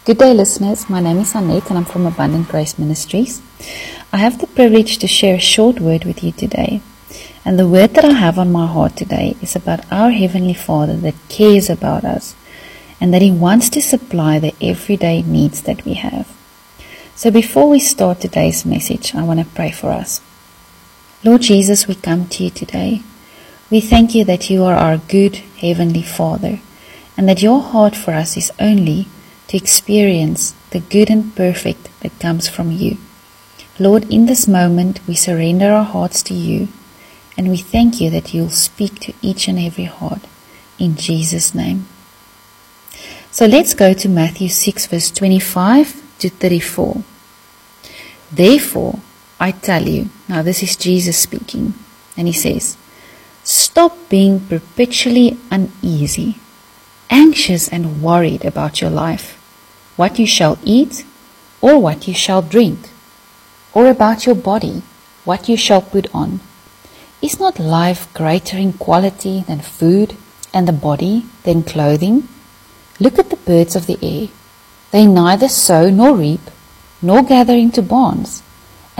Good day, listeners. My name is Annette and I'm from Abundant Grace Ministries. I have the privilege to share a short word with you today. And the word that I have on my heart today is about our Heavenly Father that cares about us and that He wants to supply the everyday needs that we have. So before we start today's message, I want to pray for us. Lord Jesus, we come to you today. We thank you that you are our good Heavenly Father and that your heart for us is only to experience the good and perfect that comes from you. Lord, in this moment we surrender our hearts to you and we thank you that you'll speak to each and every heart in Jesus' name. So let's go to Matthew 6 verse 25 to 34. Therefore, I tell you, now this is Jesus speaking, and he says, stop being perpetually uneasy, anxious and worried about your life, what you shall eat or what you shall drink, or about your body, what you shall put on. Is not life greater in quality than food, and the body than clothing? Look at the birds of the air. They neither sow nor reap, nor gather into barns,